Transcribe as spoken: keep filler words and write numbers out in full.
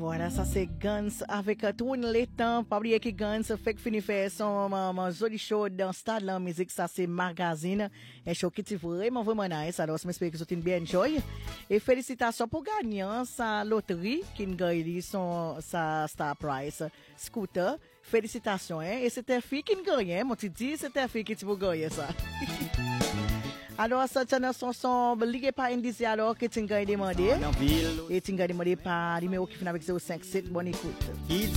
Voilà, ça c'est Guns avec euh, tourne les temps. Pas oublier que Guns fait que fini faire son euh, joli show dans stade la musique, ça c'est magazine. Un show qui est vraiment vraiment nice. Alors, j'espère que vous avez bien enjoy. Et félicitations pour gagnant sa loterie qui gagne son sa Star Prize scooter. Félicitations hein. Et c'était fille qui gagne. Moi tu dis c'était fille qui tu veux gagner ça. Alors, ça, c'est notre son, ligue par indice, alors, que tu as demandé. Et tu as demandé par numéro qui finit avec zéro cinq sept, bonne écoute.